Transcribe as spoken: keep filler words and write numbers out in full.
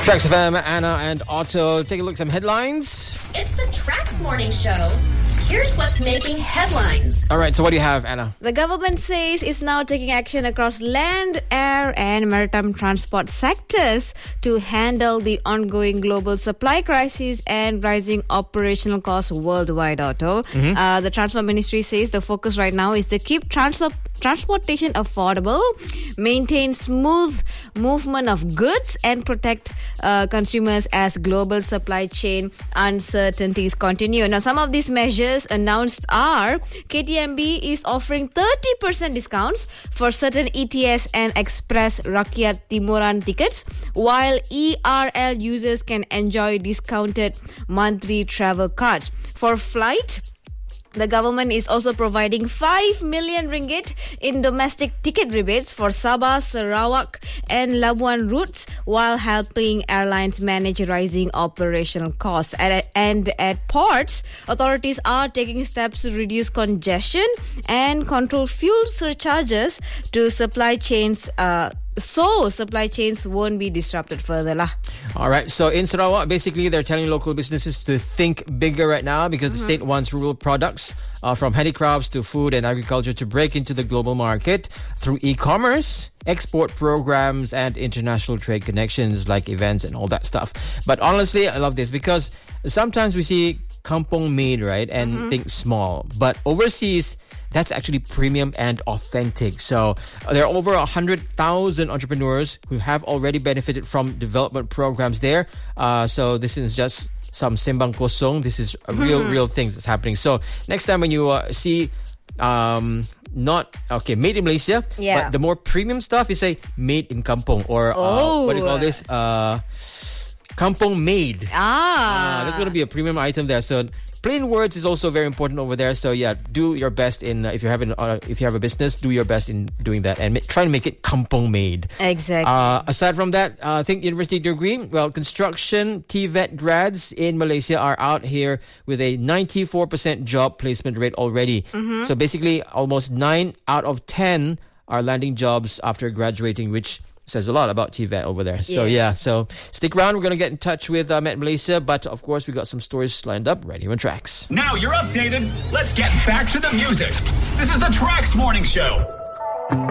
Tracks F M, Anna and Otto. Take a look at some headlines. It's the Tracks Morning Show. Here's what's making headlines. All right, so what do you have, Anna? The government says it's now taking action across land, air and maritime transport sectors to handle the ongoing global supply crisis and rising operational costs worldwide, Otto. Mm-hmm. Uh, the Transport Ministry says the focus right now is to keep trans- transportation affordable, maintain smooth movement of goods and protect uh, consumers as global supply chain uncertainties continue. Now, some of these measures announced are K T M B is offering thirty percent discounts for certain E T S and Express Rakyat Timuran tickets, while E R L users can enjoy discounted monthly travel cards. For flight, the government is also providing five million ringgit in domestic ticket rebates for Sabah, Sarawak and Labuan routes while helping airlines manage rising operational costs. And, and at ports, authorities are taking steps to reduce congestion and control fuel surcharges to supply chains uh, so supply chains won't be disrupted further lah. All right, so in Sarawak, basically they're telling local businesses to think bigger right now because mm-hmm. the state wants rural products uh, from handicrafts to food and agriculture to break into the global market through e-commerce, export programs and international trade connections like events and all that stuff. But honestly, I love this because sometimes we see kampong made, right, and mm-hmm. think small. But overseas, that's actually premium and authentic. So uh, there are over one hundred thousand entrepreneurs who have already benefited from development programs there. Uh, so this is just some sembang kosong. This is a real, real things that's happening. So next time when you uh, see um, not, okay, made in Malaysia, yeah. but the more premium stuff, you say made in kampong or oh. uh, what do you call this? Uh, kampong made. Ah. Uh, there's going to be a premium item there. So plain words is also very important over there. So yeah, do your best in uh, if you have an, uh, if you have a business, do your best in doing that and ma- try and make it kampong made. Exactly. Uh, aside from that, uh, I think university degree. Well, construction T V E T grads in Malaysia are out here with a ninety-four percent job placement rate already. Mm-hmm. So basically, almost nine out of ten are landing jobs after graduating, which says a lot about T V E T over there. So yeah, yeah so stick around. We're going to get in touch with uh, Met Malaysia. But of course, we got some stories lined up right here on Tracks. Now you're updated. Let's get back to the music. This is the Tracks Morning Show.